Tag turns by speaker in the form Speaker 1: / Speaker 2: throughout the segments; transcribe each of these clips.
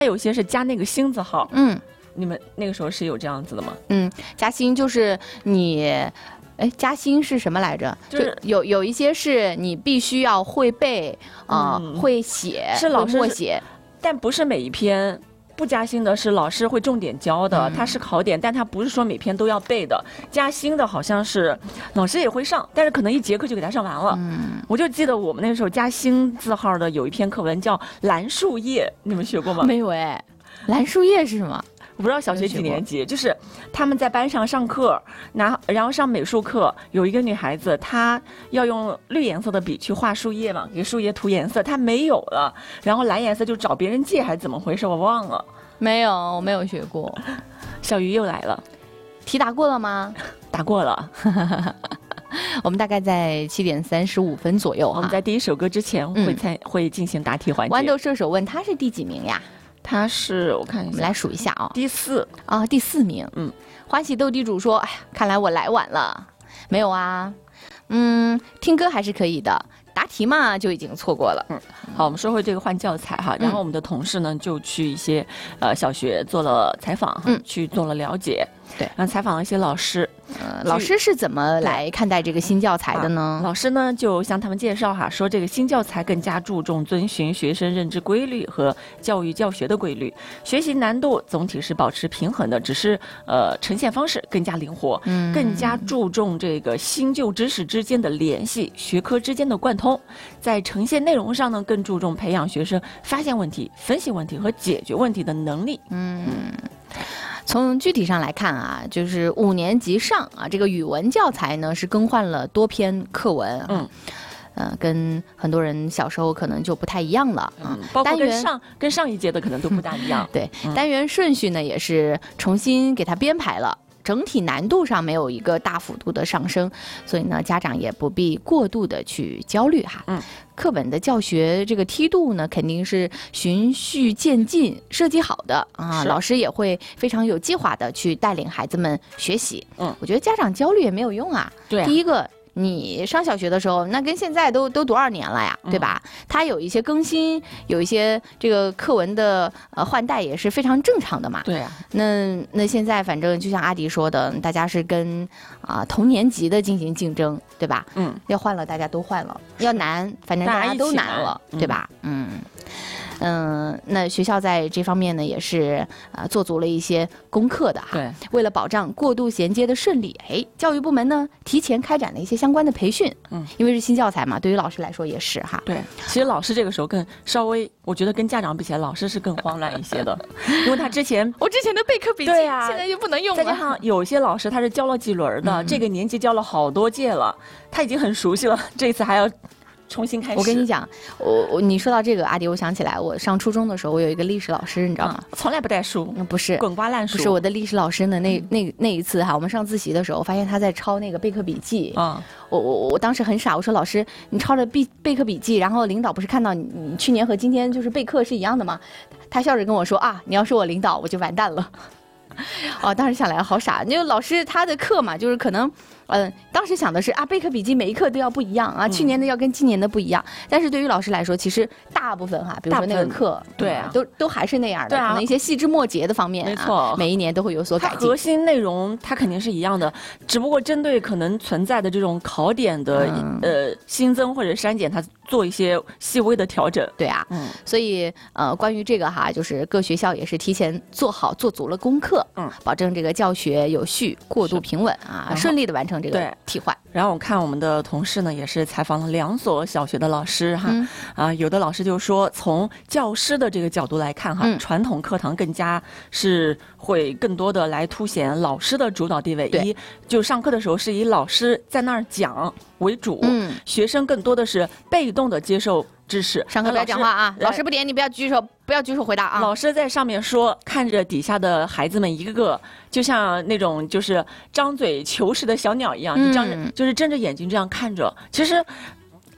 Speaker 1: 有些是加那个星字号。你们那个时候是有这样子的吗？
Speaker 2: 加薪就是你。加薪是什么来着？
Speaker 1: 就是
Speaker 2: 有一些是你必须要会背会写，
Speaker 1: 是老师
Speaker 2: 默写，
Speaker 1: 但不是每一篇。不加薪的是老师会重点教的，它是考点，但它不是说每篇都要背的。加薪的好像是老师也会上，但是可能一节课就给他上完了。我就记得我们那时候加薪字号的有一篇课文叫《蓝树叶》，你们学过吗？
Speaker 2: 没有蓝树叶是什么？
Speaker 1: 我不知道小学几年级，就是他们在班上上课，然后上美术课，有一个女孩子，她要用绿颜色的笔去画树叶嘛，给树叶涂颜色，她没有了，然后蓝颜色就找别人借还是怎么回事，我忘了。
Speaker 2: 没有，我没有学过。
Speaker 1: 小鱼又来了，
Speaker 2: 题答过了吗？
Speaker 1: 答过了。
Speaker 2: 我们大概在7点35分左右，
Speaker 1: 我们在第一首歌之前会进行答题环节。
Speaker 2: 豌豆射手问他是第几名呀？
Speaker 1: 他是我看一下，
Speaker 2: 我们来数一下啊，
Speaker 1: 第4
Speaker 2: 啊，第4名。欢喜斗地主说：“哎呀，看来我来晚了。”没有啊，听歌还是可以的，答题嘛就已经错过了。
Speaker 1: 好，我们说回这个换教材哈，然后我们的同事呢就去一些小学做了采访，去做了了解。
Speaker 2: 对，
Speaker 1: 然后采访了一些老师，
Speaker 2: 老师是怎么来看待这个新教材的呢？
Speaker 1: 老师呢就向他们介绍哈，说这个新教材更加注重遵循学生认知规律和教育教学的规律，学习难度总体是保持平衡的，只是呈现方式更加灵活，更加注重这个新旧知识之间的联系，学科之间的贯通，在呈现内容上呢更注重培养学生发现问题、分析问题和解决问题的能力。
Speaker 2: 从具体上来看啊，就是5年级上啊，这个语文教材呢是更换了多篇课文，跟很多人小时候可能就不太一样了，
Speaker 1: 包括跟上一届的可能都不大一样。
Speaker 2: 对，单元顺序呢也是重新给它编排了。整体难度上没有一个大幅度的上升，所以呢，家长也不必过度的去焦虑哈。课本的教学这个梯度呢，肯定是循序渐进设计好的啊，老师也会非常有计划的去带领孩子们学习。我觉得家长焦虑也没有用啊。
Speaker 1: 对，
Speaker 2: 第一个。你上小学的时候，那跟现在都多少年了呀，对吧？它有一些更新，有一些这个课文的换代也是非常正常的嘛。
Speaker 1: 对啊。
Speaker 2: 那现在反正就像阿迪说的，大家是跟同年级的进行竞争，对吧？要换了大家都换了，要难反正大家都难了，对吧？那学校在这方面呢也是做足了一些功课的哈。
Speaker 1: 对，
Speaker 2: 为了保障过渡衔接的顺利，教育部门呢提前开展了一些相关的培训。因为是新教材嘛，对于老师来说也是哈。
Speaker 1: 对，其实老师这个时候稍微，我觉得跟家长比起来，老师是更慌乱一些的，因为他我之前的备课笔记，现在就不能用了。再加上有些老师他是教了几轮的，这个年级教了好多届了，他已经很熟悉了，这一次还要重新开始。
Speaker 2: 我跟你讲，你说到这个，阿迪，我想起来，我上初中的时候，我有一个历史老师，你知道吗？
Speaker 1: 从来不带书，
Speaker 2: 不是
Speaker 1: 滚瓜烂熟。
Speaker 2: 不是我的历史老师呢，那一次哈，我们上自习的时候，发现他在抄那个备课笔记。我当时很傻，我说老师，你抄着备课笔记，然后领导不是看到你去年和今天就是备课是一样的吗？他笑着跟我说啊，你要是我领导，我就完蛋了。当时想来好傻，因为老师他的课嘛，就是可能。当时想的是备课笔记每一课都要不一样啊，去年的要跟今年的不一样。但是对于老师来说，其实大部分哈，比如说那个课，
Speaker 1: 对啊，
Speaker 2: 都还是那样的，可能一些细枝末节的方面，
Speaker 1: 没错，
Speaker 2: 每一年都会有所改进。
Speaker 1: 核心内容它肯定是一样的，只不过针对可能存在的这种考点的新增或者删减，它做一些细微的调整。
Speaker 2: 对啊，所以关于这个哈，就是各学校也是提前做足了功课，保证这个教学有序、过渡平稳啊，顺利的完成这个替换。
Speaker 1: 然后我看我们的同事呢，也是采访了2所小学的老师哈，有的老师就说，从教师的这个角度来看哈，传统课堂更加是会更多的来凸显老师的主导地位，就上课的时候是以老师在那儿讲为主，学生更多的是被动的接受知识。
Speaker 2: 上课不要讲话啊，老师不点你不要举手回答啊。
Speaker 1: 老师在上面说，看着底下的孩子们一个个就像那种就是张嘴求食的小鸟一样，就是睁着眼睛这样看着。其实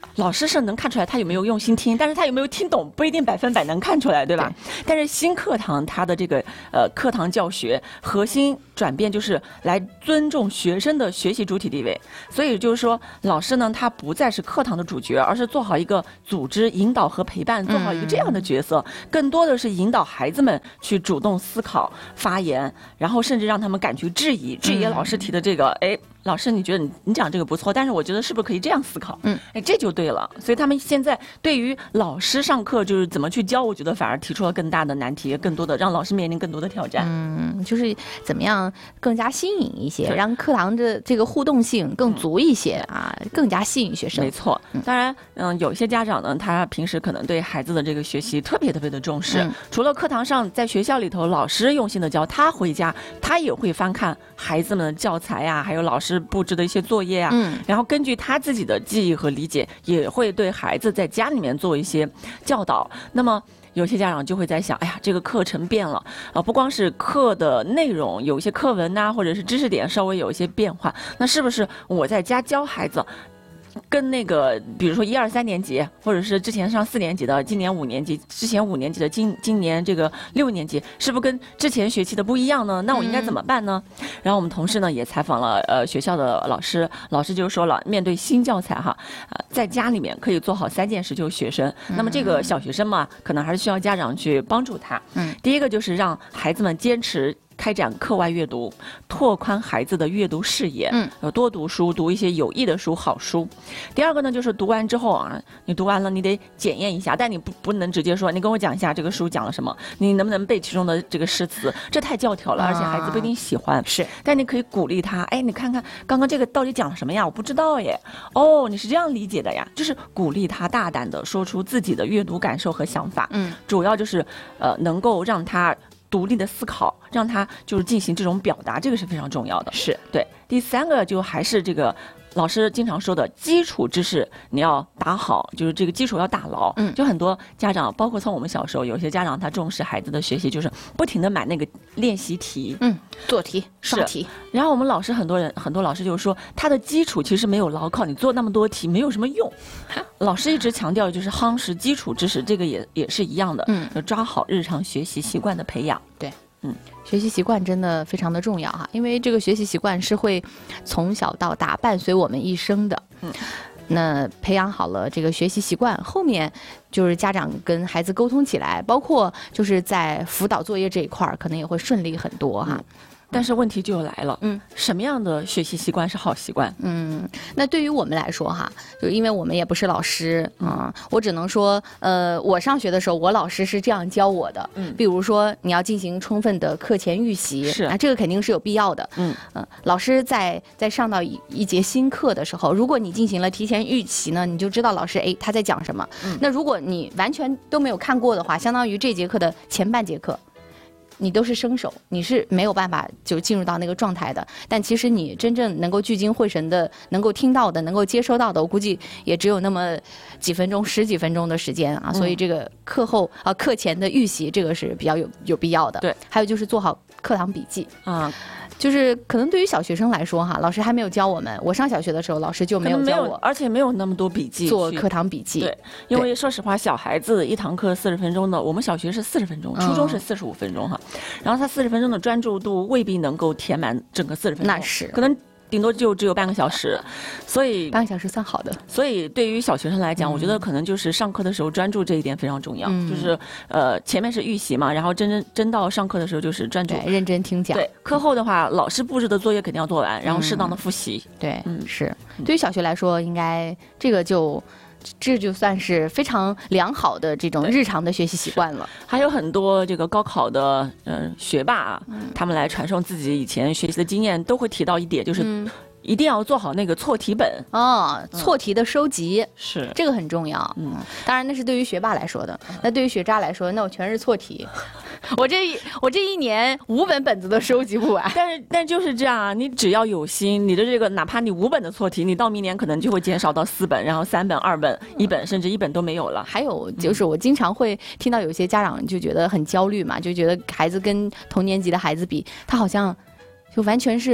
Speaker 1: 老师是能看出来他有没有用心听，但是他有没有听懂不一定100%能看出来，对吧？但是新课堂它的这个课堂教学核心转变就是来尊重学生的学习主体地位，所以就是说老师呢他不再是课堂的主角，而是做好一个组织引导和陪伴，做好一个这样的角色，更多的是引导孩子们去主动思考发言，然后甚至让他们敢去质疑老师提的这个老师，你觉得你讲这个不错，但是我觉得是不是可以这样思考？这就对了。所以他们现在对于老师上课就是怎么去教，我觉得反而提出了更大的难题，更多的让老师面临更多的挑战。
Speaker 2: 就是怎么样更加新颖一些，让课堂的这个互动性更足一些啊，更加吸引学生。
Speaker 1: 没错，当然，有一些家长呢，他平时可能对孩子的这个学习特别的重视，除了课堂上，在学校里头老师用心的教，他回家他也会翻看孩子们的教材呀，还有老师布置的一些作业啊，然后根据他自己的记忆和理解，也会对孩子在家里面做一些教导。那么有些家长就会在想，这个课程变了不光是课的内容有一些课文呐，或者是知识点稍微有一些变化，那是不是我在家教孩子跟那个比如说1、2、3年级，或者是之前上4年级的，今年5年级，之前5年级的今年这个6年级，是不是跟之前学期的不一样呢？那我应该怎么办呢？然后我们同事呢也采访了学校的老师就说了，面对新教材在家里面可以做好3件事救学生。那么这个小学生嘛，可能还是需要家长去帮助他。第一个就是让孩子们坚持开展课外阅读，拓宽孩子的阅读视野，多读书，读一些有益的书、好书。第二个呢，就是读完之后你读完了，你得检验一下，但你不能直接说，你跟我讲一下这个书讲了什么，你能不能背其中的这个诗词，这太教条了，而且孩子不一定喜欢。
Speaker 2: 是，
Speaker 1: 但你可以鼓励他，你看看刚刚这个到底讲了什么呀？我不知道耶。你是这样理解的呀？就是鼓励他大胆的说出自己的阅读感受和想法。主要就是能够让他独立的思考，让他就是进行这种表达，这个是非常重要的。
Speaker 2: 是
Speaker 1: 对。第3个就还是这个老师经常说的基础知识你要打好，就是这个基础要打牢。就很多家长，包括从我们小时候，有些家长他重视孩子的学习，就是不停的买那个练习题，
Speaker 2: 做题、刷题。
Speaker 1: 然后我们老师很多老师就说，他的基础其实没有牢靠，你做那么多题没有什么用。老师一直强调就是夯实基础知识，这个也是一样的。要抓好日常学习习惯的培养。
Speaker 2: 对。学习习惯真的非常的重要因为这个学习习惯是会从小到大伴随我们一生的。那培养好了这个学习习惯，后面就是家长跟孩子沟通起来，包括就是在辅导作业这一块可能也会顺利很多
Speaker 1: 但是问题就来了，什么样的学习习惯是好习惯？
Speaker 2: 那对于我们来说就因为我们也不是老师我只能说，我上学的时候，我老师是这样教我的，比如说你要进行充分的课前预习，这个肯定是有必要的，老师在上到一节新课的时候，如果你进行了提前预习呢，你就知道老师他在讲什么。那如果你完全都没有看过的话，相当于这节课的前半节课你都是生手，你是没有办法就进入到那个状态的。但其实你真正能够聚精会神的，能够听到的，能够接收到的，我估计也只有那么几分钟、10几分钟的时间所以这个课后课前的预习，这个是比较有必要的。
Speaker 1: 对，
Speaker 2: 还有就是做好课堂笔记就是可能对于小学生来说老师还没有教我们。我上小学的时候，老师就没有教我，
Speaker 1: 而且没有那么多笔记
Speaker 2: 做课堂笔记。
Speaker 1: 对，因为说实话，小孩子一堂课40分钟的，我们小学是40分钟，初中是45分钟然后他40分钟的专注度未必能够填满整个40分钟，
Speaker 2: 那是
Speaker 1: 可能顶多就只有半个小时，所以
Speaker 2: 半个小时算好的。
Speaker 1: 所以对于小学生来讲，我觉得可能就是上课的时候专注这一点非常重要。就是前面是预习嘛，然后真到上课的时候就是专注，
Speaker 2: 对，认真听讲。
Speaker 1: 对，课后的话，老师布置的作业肯定要做完，然后适当的复习。
Speaker 2: 对，是。对于小学来说，应该这就算是非常良好的这种日常的学习习惯了。
Speaker 1: 还有很多这个高考的学霸他们来传授自己以前学习的经验，都会提到一点，就是一定要做好那个错题本
Speaker 2: 错题的收集，
Speaker 1: 是这
Speaker 2: 个很重要。当然那是对于学霸来说的，那对于学渣来说，那我全是错题。我这一年5本本子都收集不完。
Speaker 1: 但就是这样你只要有心，你的这个哪怕你5本的错题，你到明年可能就会减少到4本，然后3本、2本、1本，甚至1本都没有了。
Speaker 2: 还有就是我经常会听到有些家长就觉得很焦虑嘛，就觉得孩子跟同年级的孩子比，他好像就完全是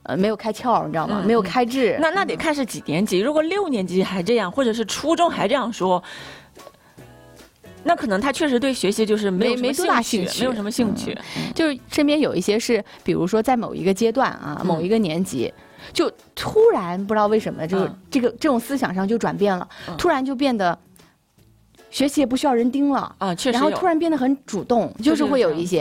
Speaker 2: 没有开窍，你知道吗？没有开智。
Speaker 1: 那得看是几年级。如果6年级还这样，或者是初中还这样说，那可能他确实对学习就是没多大兴趣，没有什么兴趣。
Speaker 2: 就是身边有一些是，比如说在某一个阶段啊，某一个年级，就突然不知道为什么，就这种思想上就转变了，突然就变得学习也不需要人盯了
Speaker 1: 啊，确实。
Speaker 2: 然后突然变得很主动，就是会有一些。